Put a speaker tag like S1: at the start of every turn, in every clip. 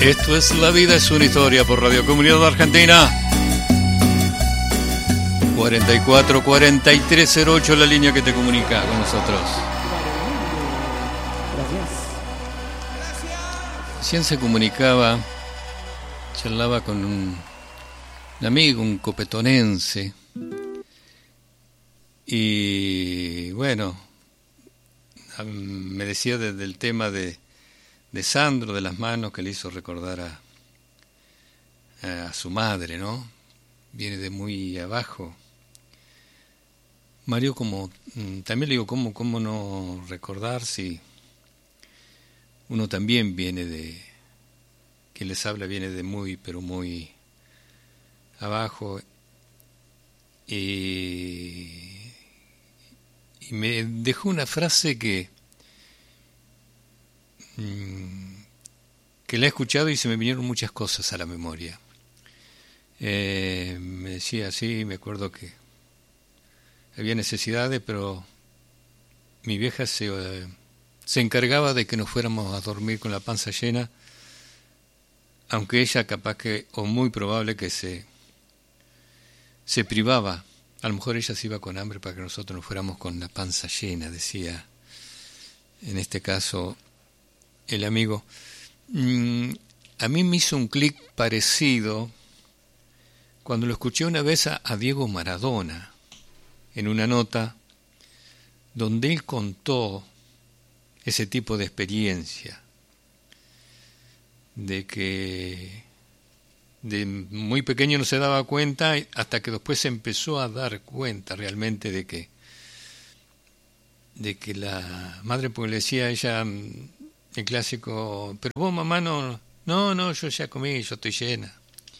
S1: Esto es La Vida es una Historia por Radio Comunidad Argentina. 44-4308, la línea que te comunica con nosotros. Recién se comunicaba, charlaba con un amigo, un copetonense, y bueno, me decía del tema de Sandro, de las manos que le hizo recordar a su madre, ¿no? Viene de muy abajo. Mario, como también le digo, ¿cómo no recordar si uno también viene de, quien les habla viene de muy, pero muy abajo, y me dejó una frase que la he escuchado y se me vinieron muchas cosas a la memoria. Me decía así, me acuerdo que había necesidades, pero mi vieja se encargaba de que nos fuéramos a dormir con la panza llena, aunque ella capaz que, o muy probable que se privaba. A lo mejor ella se iba con hambre para que nosotros nos fuéramos con la panza llena, decía en este caso el amigo. A mí me hizo un clic parecido cuando lo escuché una vez a Diego Maradona, en una nota donde él contó ese tipo de experiencia, de que de muy pequeño no se daba cuenta hasta que después se empezó a dar cuenta realmente de que la madre, porque le decía a ella el clásico, pero vos mamá no, yo ya comí, yo estoy llena.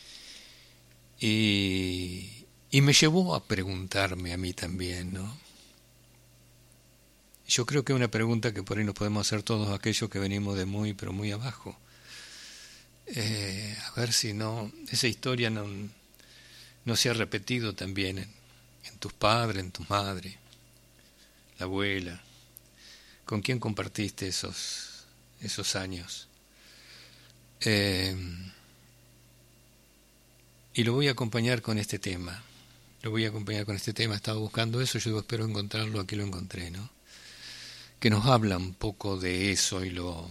S1: Y me llevó a preguntarme a mí también, ¿no? Yo creo que es una pregunta que por ahí nos podemos hacer todos aquellos que venimos de muy, pero muy abajo. A ver si no, esa historia no se ha repetido también en tus padres, en tu madre, la abuela. ¿Con quién compartiste esos años? Y lo voy a acompañar con este tema. Estaba buscando eso, yo digo, espero encontrarlo, aquí lo encontré, ¿no? Que nos habla un poco de eso y lo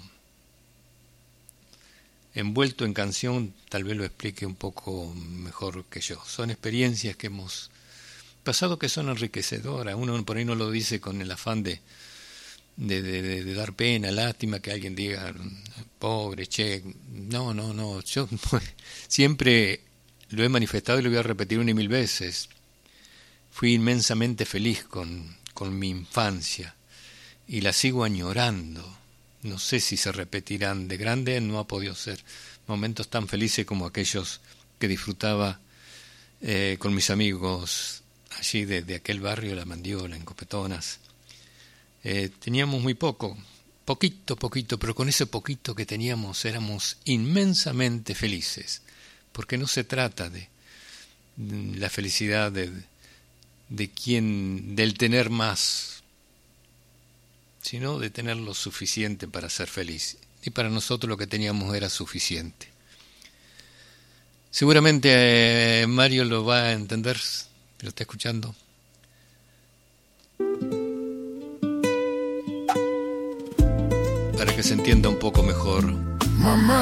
S1: envuelto en canción, tal vez lo explique un poco mejor que yo. Son experiencias que hemos pasado que son enriquecedoras. Uno por ahí no lo dice con el afán de dar pena, lástima, que alguien diga, pobre, che. No. Yo siempre lo he manifestado y lo voy a repetir 1,000 veces. Fui inmensamente feliz con mi infancia y la sigo añorando. No sé si se repetirán. De grande no ha podido ser momentos tan felices como aquellos que disfrutaba con mis amigos allí de aquel barrio, La Mandiola, en Copetonas. Teníamos muy poquito, pero con ese poquito que teníamos éramos inmensamente felices, porque no se trata de la felicidad del tener más, sino de tener lo suficiente para ser feliz. Y para nosotros lo que teníamos era suficiente. Seguramente Mario lo va a entender, lo está escuchando. Para que se entienda un poco mejor.
S2: Mamá.